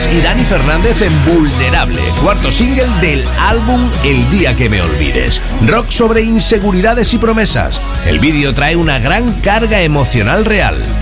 Iglesias y Dani Fernández en Vulnerable, cuarto single del álbum El día que me olvides. Rock sobre inseguridades y promesas. El vídeo trae una gran carga emocional real.